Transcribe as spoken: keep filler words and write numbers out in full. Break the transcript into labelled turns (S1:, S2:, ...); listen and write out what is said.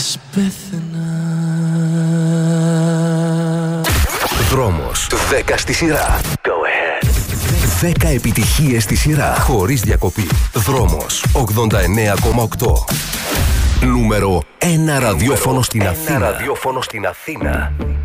S1: ας πέθαινα.
S2: Δρόμος δέκα στη σειρά. Go ahead. δέκα επιτυχίες στη σειρά, χωρίς διακοπή. Δρόμος ογδόντα εννέα κόμμα οκτώ. Νούμερο ένα ραδιόφωνο στην Αθήνα.
S3: Ένα ραδιόφωνο στην Αθήνα.